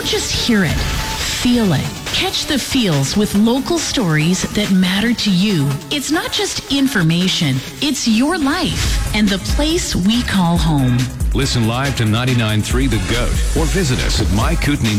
Don't just hear it, feel it. Catch the feels with local stories that matter to you. It's not just information, it's your life and the place we call home. Listen live to 99.3 The Goat or visit us at MyKootenai